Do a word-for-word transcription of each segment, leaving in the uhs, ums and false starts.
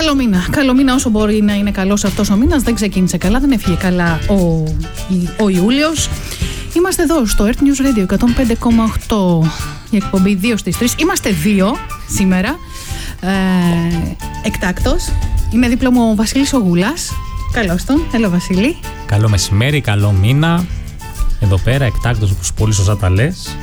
Καλό μήνα. Καλό μήνα όσο μπορεί να είναι καλός αυτός ο μήνας. Δεν ξεκίνησε καλά, δεν έφυγε καλά ο, ο Ιούλιος. Είμαστε εδώ στο Earth News Radio εκατόν πέντε κόμμα οκτώ. Η εκπομπή δύο στις τρεις. Είμαστε δύο σήμερα. Ε, εκτάκτος. Είναι δίπλα μου ο Βασίλης ο Γούλας. Καλώς τον. Έλα Βασίλη. Καλό μεσημέρι, καλό μήνα. Εδώ πέρα εκτάκτος, όπως πολύ σωστά τα λες.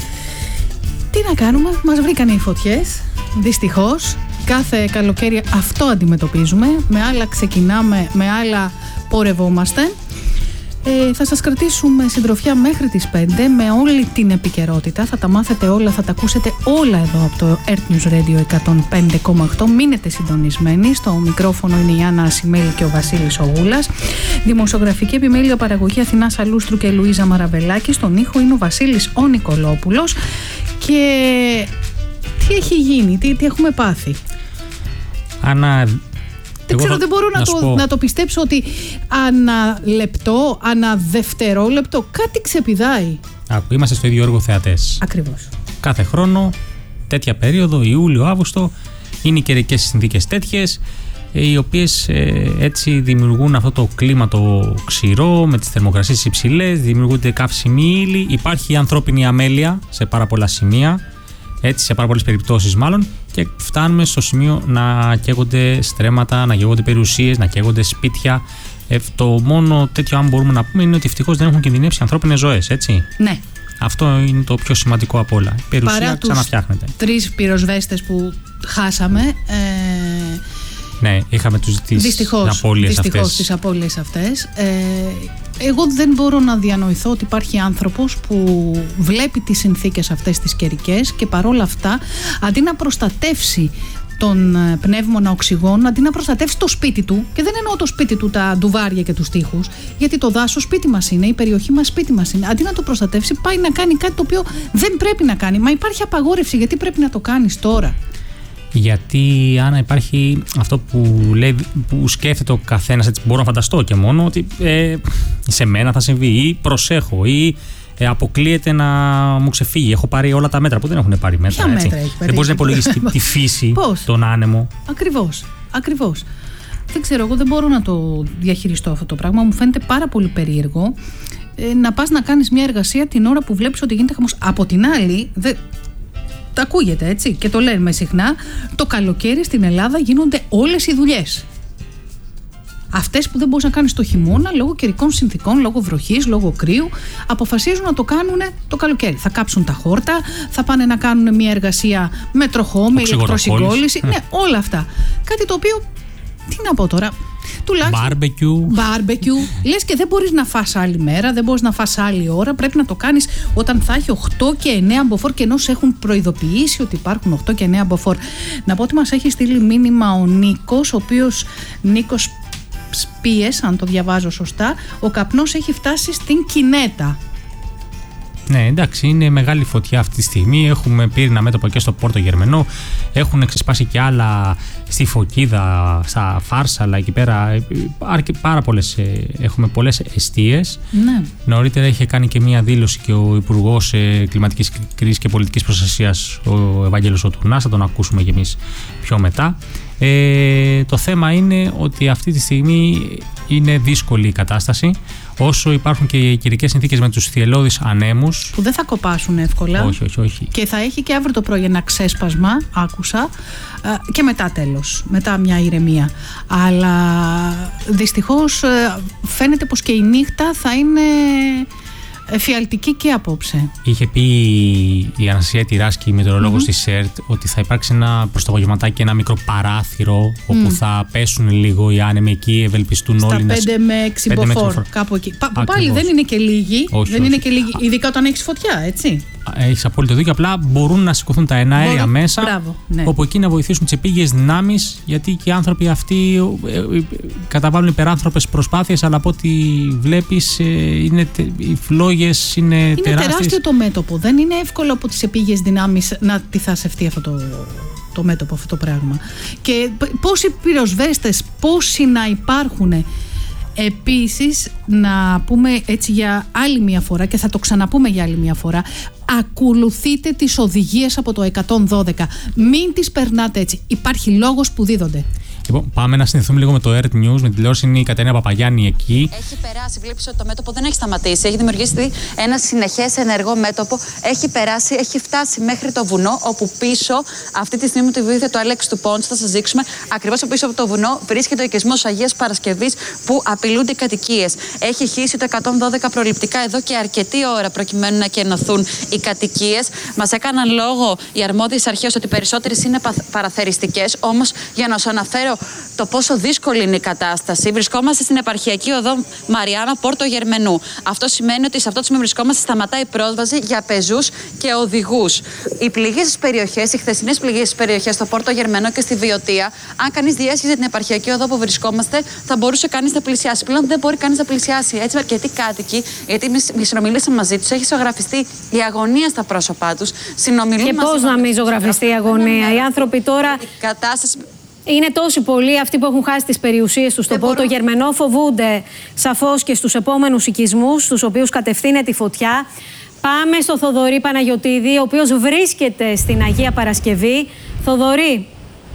Τι να κάνουμε, μας βρήκανε οι φωτιές. Δυστυχώς. Κάθε καλοκαίρι αυτό αντιμετωπίζουμε. Με άλλα ξεκινάμε, με άλλα πορευόμαστε. Ε, θα σας κρατήσουμε συντροφιά μέχρι τις πέντε με όλη την επικαιρότητα. Θα τα μάθετε όλα, θα τα ακούσετε όλα εδώ από το Earth News Radio εκατόν πέντε κόμμα οκτώ. Μείνετε συντονισμένοι. Στο μικρόφωνο είναι η Άννα Ασημέλη και ο Βασίλης ο Γούλας. Δημοσιογραφική επιμέλεια, παραγωγή Αθηνά Αλούστρου και Λουίζα Μαραβελάκη. Στον ήχο είναι ο Βασίλης ο Νικολόπουλος. Και τι έχει γίνει, τι, τι έχουμε πάθει. Άννα, δεν ξέρω, δεν μπορώ να, να, το, να το πιστέψω ότι ανά λεπτό, ανά δευτερόλεπτο κάτι ξεπηδάει. Άκου, είμαστε στο ίδιο έργο θεατές. Ακριβώς. Κάθε χρόνο, τέτοια περίοδο, Ιούλιο-Αύγουστο, είναι οι καιρικές συνθήκες τέτοιες, οι οποίες ε, έτσι δημιουργούν αυτό το κλίμα το ξηρό, με τις θερμοκρασίες υψηλές, δημιουργούνται καύσιμοι ύλη, υπάρχει ανθρώπινη αμέλεια σε πάρα πολλά σημεία. Έτσι, σε πάρα πολλές περιπτώσεις μάλλον, και φτάνουμε στο σημείο να καίγονται στρέμματα, να καίγονται περιουσίες, να καίγονται σπίτια. Ε, το μόνο τέτοιο, αν μπορούμε να πούμε, είναι ότι ευτυχώς δεν έχουν κινδυνεύσει ανθρώπινες ζωές, έτσι. Ναι. Αυτό είναι το πιο σημαντικό απ' όλα. Η περιουσία παρά ξαναφτιάχνεται. Τρεις πυροσβέστες που χάσαμε. Ε... Ναι, είχαμε τους, τις δυστυχώς, απώλειες δυστυχώς αυτές. τις απώλειες αυτές. Ε, εγώ δεν μπορώ να διανοηθώ ότι υπάρχει άνθρωπος που βλέπει τις συνθήκες αυτές τις καιρικές και παρόλα αυτά, αντί να προστατεύσει τον πνεύμονα οξυγόνο, αντί να προστατεύσει το σπίτι του, και δεν εννοώ το σπίτι του τα ντουβάρια και τους τοίχους, γιατί το δάσος σπίτι μας είναι, η περιοχή μας σπίτι μας είναι, αντί να το προστατεύσει, πάει να κάνει κάτι το οποίο δεν πρέπει να κάνει. Μα υπάρχει απαγόρευση, γιατί πρέπει να το κάνεις τώρα? Γιατί, Άννα, υπάρχει αυτό που, λέει, που σκέφτεται ο καθένας, έτσι μπορώ να φανταστώ και μόνο, ότι ε, σε μένα θα συμβεί, ή προσέχω, ή ε, αποκλείεται να μου ξεφύγει. Έχω πάρει όλα τα μέτρα που δεν έχουν πάρει μέτρα. Ποια έτσι. μέτρα έχει πάρει? Δεν μπορείς να υπολογίσεις τη φύση, τον άνεμο. Ακριβώς, ακριβώς. Δεν ξέρω, εγώ δεν μπορώ να το διαχειριστώ αυτό το πράγμα. Μου φαίνεται πάρα πολύ περίεργο ε, να πας να κάνεις μια εργασία την ώρα που βλέπεις ότι γίνεται χαμός. Από την άλλη, δε, τα ακούγεται έτσι και το λέμε συχνά, το καλοκαίρι στην Ελλάδα γίνονται όλες οι δουλειές. Αυτές που δεν μπορείς να κάνεις το χειμώνα λόγω καιρικών συνθήκων, λόγω βροχής, λόγω κρύου, αποφασίζουν να το κάνουν το καλοκαίρι. Θα κάψουν τα χόρτα, θα πάνε να κάνουν μια εργασία με τροχό, με ηλεκτροσυγκόλληση. Ναι, όλα αυτά. Κάτι το οποίο, τι να πω τώρα, τουλάχιστον. Μπάρμπεκιου. Μπάρμπεκιου. Λες και δεν μπορείς να φας άλλη μέρα, δεν μπορείς να φας άλλη ώρα. Πρέπει να το κάνεις όταν θα έχει οκτώ και εννέα μποφόρ, και ενώ σε έχουν προειδοποιήσει ότι υπάρχουν οκτώ και εννέα μποφόρ. Να πω ότι μας έχει στείλει μήνυμα ο Νίκος, ο οποίος Νίκος Σπίες, αν το διαβάζω σωστά, ο καπνός έχει φτάσει στην Κινέτα. Ναι, εντάξει, είναι μεγάλη φωτιά αυτή τη στιγμή. Έχουμε πύρινα μέτωπο και στο Πόρτο Γερμενό. Έχουν ξεσπάσει και άλλα στη Φωκίδα, στα Φάρσαλα, εκεί πέρα. Πάρα πολλές, έχουμε πολλές εστίες. Ναι. Νωρίτερα είχε κάνει και μία δήλωση και ο Υπουργός Κλιματικής Κρίσης και Πολιτικής Προστασίας, ο Ευάγγελος ο Τουρνάς. Θα τον ακούσουμε κι εμείς πιο μετά. Ε, το θέμα είναι ότι αυτή τη στιγμή είναι δύσκολη η κατάσταση. Όσο υπάρχουν και οι καιρικές συνθήκες με τους θυελλώδεις ανέμους, που δεν θα κοπάσουν εύκολα. Όχι, όχι, όχι. Και θα έχει και αύριο το πρωί ένα ξέσπασμα, άκουσα, και μετά τέλος, μετά μια ηρεμία. Αλλά δυστυχώς φαίνεται πως και η νύχτα θα είναι εφιαλτική και απόψε. Είχε πει η Αναστασία Τυράσκη, η μετεωρολόγος mm-hmm. της ΣΕΡΤ, ότι θα υπάρξει ένα προς το απογευματάκι ένα μικρό παράθυρο mm. όπου θα πέσουν λίγο οι άνεμοι εκεί, ευελπιστούν στα όλοι να. Στα πέντε με έξι μποφόρ, κάπου εκεί. Πα, πάλι δεν είναι και λίγοι. Όχι, δεν όχι. είναι και λίγοι, ειδικά όταν έχεις φωτιά, έτσι. Έχεις απόλυτο δίκιο. Απλά μπορούν να σηκωθούν τα εναέρια Μπορώ. μέσα. Μπράβο, ναι. Όπου εκεί να βοηθήσουν τις επίγειες δυνάμεις, γιατί και οι άνθρωποι αυτοί καταβάλουν υπεράνθρωπες προσπάθειες, αλλά από ό,τι βλέπεις είναι, οι φλόγες είναι, είναι τεράστιες. Είναι τεράστιο το μέτωπο. Δεν είναι εύκολο από τις επίγειες δυνάμεις να αντιθασευτεί αυτό το, το μέτωπο, αυτό το πράγμα. Και πόσοι πυροσβέστες, πόσοι να υπάρχουν. Επίσης, να πούμε έτσι για άλλη μια φορά, και θα το ξαναπούμε για άλλη μια φορά, ακολουθείτε τις οδηγίες από το εκατόν δώδεκα. Μην τις περνάτε έτσι. Υπάρχει λόγος που δίδονται. Λοιπόν, πάμε να συνδεθούμε λίγο με το Earth News, με τη τηλεόραση. Είναι η Κατερίνα Παπαγιάννη εκεί. Έχει περάσει, βλέπεις ότι το μέτωπο δεν έχει σταματήσει. Έχει δημιουργήσει ένα συνεχές ενεργό μέτωπο. Έχει περάσει, έχει φτάσει μέχρι το βουνό, όπου πίσω, αυτή τη στιγμή με τη βοήθεια του Αλέξη του Πόντς, θα σας δείξουμε ακριβώς πίσω από το βουνό βρίσκεται ο οικισμός Αγίας Παρασκευής, που απειλούνται κατοικίες. Έχει χύσει το εκατόν δώδεκα προληπτικά εδώ και αρκετή ώρα προκειμένου να κενωθούν οι κατοικίες. Μας έκαναν λόγο οι αρμόδιες αρχές ότι περισσότερες είναι παραθεριστικές. Όμως, για να σου αναφέρω το πόσο δύσκολη είναι η κατάσταση, βρισκόμαστε στην επαρχιακή οδό Μαριάννα Πόρτο Γερμενού. Αυτό σημαίνει ότι σε αυτό το σημείο βρισκόμαστε, σταματάει η πρόσβαση για πεζούς και οδηγούς. Οι πληγές στις περιοχές, οι χθεσινές πληγές στις περιοχές, στο Πόρτο Γερμενό και στη Βιωτία, αν κανείς διέσχιζε την επαρχιακή οδό που βρισκόμαστε, θα μπορούσε κανείς να πλησιάσει. Πλέον δεν μπορεί κανείς να πλησιάσει. Έτσι, αρκετοί κάτοικοι, γιατί εμείς συνομιλήσαμε μαζί τους, έχει ζωγραφιστεί η αγωνία στα πρόσωπά τους. Και πώς να μην ζωγραφιστεί η αγωνία. Οι άνθρωποι τώρα. Η κατάσταση. Είναι τόσοι πολλοί αυτοί που έχουν χάσει τις περιουσίες τους στον Πόρτο Γερμενό, φοβούνται σαφώς και στους επόμενους οικισμούς, στους οποίους κατευθύνεται η φωτιά. Πάμε στο Θοδωρή Παναγιωτίδη, ο οποίος βρίσκεται στην Αγία Παρασκευή. Θοδωρή.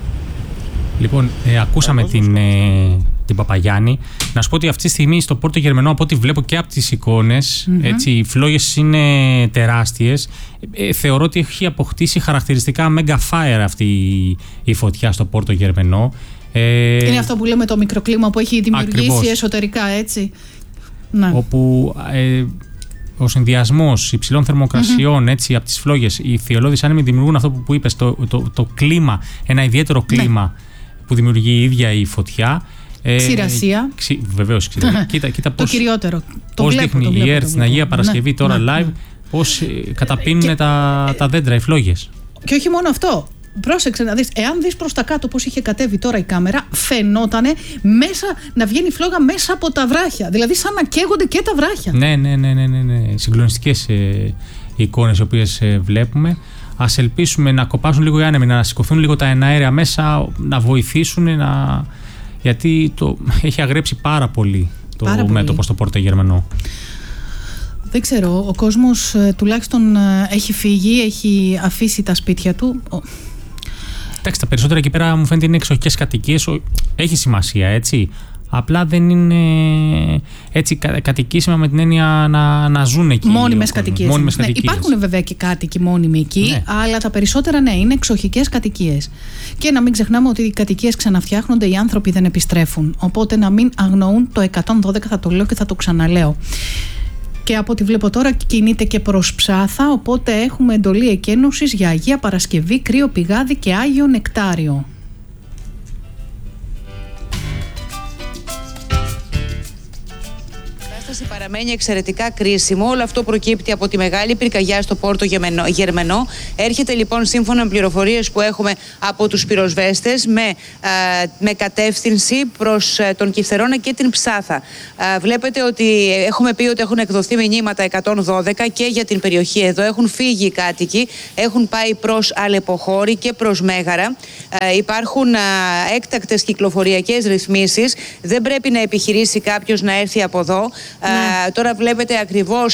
Λοιπόν, ε, ακούσαμε την, ε, την Παπαγιάννη. Να σου πω ότι αυτή τη στιγμή στο Πόρτο Γερμενό, από ό,τι βλέπω και από τις εικόνες, mm-hmm. έτσι, οι φλόγες είναι τεράστιες. Ε, θεωρώ ότι έχει αποκτήσει χαρακτηριστικά mega fire αυτή η, η φωτιά στο Πόρτο Γερμενό. Ε, είναι αυτό που λέμε το μικροκλίμα που έχει δημιουργήσει ακριβώς εσωτερικά, έτσι. Ναι. Όπου ε, ο συνδυασμός υψηλών θερμοκρασιών, mm-hmm. έτσι, από τις φλόγες, οι θειολώδεις άνεμοι δημιουργούν αυτό που, που είπες, το, το, το, το κλίμα, ένα ιδιαίτερο κλίμα ναι. που δημιουργεί η ίδια η φωτιά. Ξηρασία. Ε, ξυ, βεβαίως ξηρασία. κοίτα, κοίτα πώς, το κυριότερο. Το πώς βλέπω, δείχνει το βλέπω, η ΕΡΤ στην Αγία Παρασκευή ναι, τώρα ναι, live, ναι. πώς καταπίνουν και, τα, τα δέντρα, οι φλόγες. Και όχι μόνο αυτό. Πρόσεξε να δεις, εάν δεις προς τα κάτω πώς είχε κατέβει τώρα η κάμερα, φαινότανε μέσα, να βγαίνει φλόγα μέσα από τα βράχια. Δηλαδή σαν να καίγονται και τα βράχια. Ναι, ναι, ναι, ναι, ναι, ναι. Συγκλονιστικές ε, εικόνες οι οποίες ε, βλέπουμε. Ας ελπίσουμε να κοπάσουν λίγο οι άνεμοι, να σηκωθούν λίγο τα εναέρια μέσα, να βοηθήσουν, να... γιατί το... έχει αγρέψει πάρα πολύ το πάρα μέτωπο πολύ. Στο Πόρτο Γερμενό. Δεν ξέρω, ο κόσμος ε, τουλάχιστον ε, έχει φύγει, έχει αφήσει τα σπίτια του. Εντάξει, τα περισσότερα εκεί πέρα μου φαίνεται είναι εξοχικές κατοικίες. Έχει σημασία, έτσι. Απλά δεν είναι έτσι κατοικήσιμα με την έννοια να, να ζουν εκεί. Μόνιμες κατοικίες. Μόνιμες ναι, κατοικίες. Υπάρχουν βέβαια και κάτοικοι μόνιμοι εκεί, ναι. αλλά τα περισσότερα ναι, είναι εξοχικές κατοικίες. Και να μην ξεχνάμε ότι οι κατοικίες ξαναφτιάχνονται, οι άνθρωποι δεν επιστρέφουν. Οπότε να μην αγνοούν το εκατόν δώδεκα, θα το λέω και θα το ξαναλέω. Και από ό,τι βλέπω τώρα κινείται και προς Ψάθα, οπότε έχουμε εντολή εκένωσης για Αγία Παρασκευή, Κρύο Πηγάδι και Άγιο Νεκτάριο. Παραμένει εξαιρετικά κρίσιμο. Όλο αυτό προκύπτει από τη μεγάλη πυρκαγιά στο Πόρτο Γερμενό. Έρχεται λοιπόν σύμφωνα με πληροφορίες που έχουμε από τους πυροσβέστες με, α, με κατεύθυνση προς α, τον Κυφθερώνα και την Ψάθα. Α, βλέπετε ότι έχουμε πει ότι έχουν εκδοθεί μηνύματα εκατόν δώδεκα και για την περιοχή εδώ. Έχουν φύγει οι κάτοικοι, έχουν πάει προς Αλεποχώρη και προς Μέγαρα. Α, υπάρχουν α, έκτακτες κυκλοφοριακές ρυθμίσεις. Δεν πρέπει να επιχειρήσει κάποιος να έρθει από εδώ. Ναι. Uh, τώρα βλέπετε ακριβώς